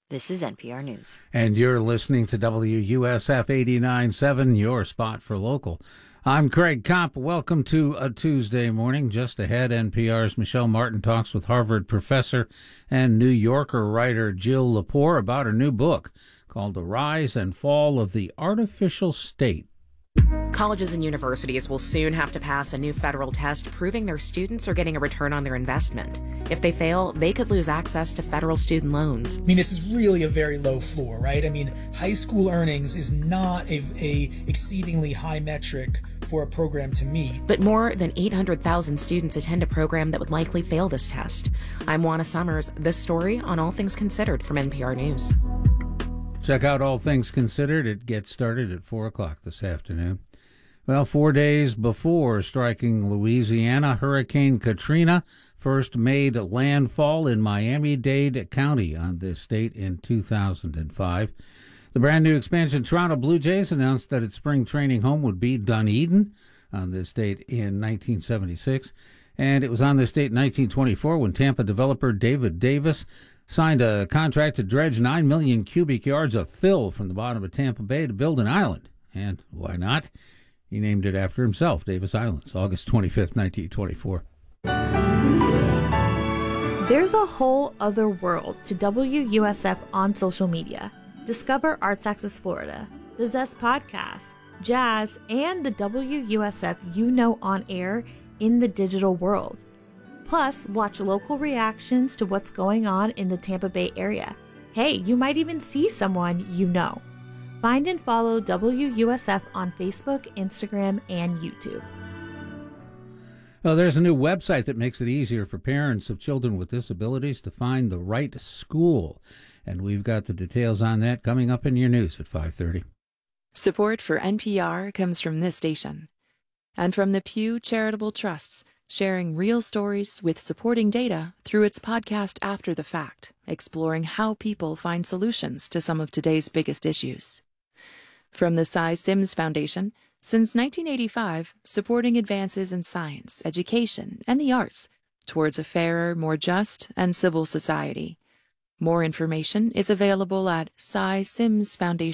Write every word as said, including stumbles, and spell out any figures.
This is N P R News. And you're listening to W U S F eighty-nine point seven, your spot for local. I'm Craig Kopp. Welcome to a Tuesday morning. Just ahead, N P R's Michelle Martin talks with Harvard professor and New Yorker writer Jill Lepore about her new book called The Rise and Fall of the Artificial State. Colleges and universities will soon have to pass a new federal test proving their students are getting a return on their investment. If they fail, they could lose access to federal student loans. I mean, this is really a very low floor, right? I mean, high school earnings is not a, a exceedingly high metric for a program to meet. But more than eight hundred thousand students attend a program that would likely fail this test. I'm Juana Summers. This story on All Things Considered from N P R News. Check out All Things Considered. It gets started at four o'clock this afternoon. Well, four days before striking Louisiana, Hurricane Katrina first made landfall in Miami-Dade County on this state in two thousand five. The brand-new expansion Toronto Blue Jays announced that its spring training home would be Dunedin on this date in nineteen seventy-six. And it was on this date in nineteen twenty-four when Tampa developer David Davis signed a contract to dredge nine million cubic yards of fill from the bottom of Tampa Bay to build an island. And why not? He named it after himself, Davis Islands, August twenty-fifth, nineteen twenty-four. There's a whole other world to W U S F on social media. Discover Arts Axis Florida, the Zest Podcast, Jazz, and the W U S F You Know on air in the digital world. Plus, watch local reactions to what's going on in the Tampa Bay area. Hey, you might even see someone you know. Find and follow W U S F on Facebook, Instagram, and YouTube. Well, there's a new website that makes it easier for parents of children with disabilities to find the right school. And we've got the details on that coming up in your news at five thirty. Support for N P R comes from this station and from the Pew Charitable Trusts, sharing real stories with supporting data through its podcast After the Fact, exploring how people find solutions to some of today's biggest issues. From the Cy Sims Foundation, since nineteen eighty-five, supporting advances in science, education, and the arts towards a fairer, more just, and civil society. More information is available at cy sims foundation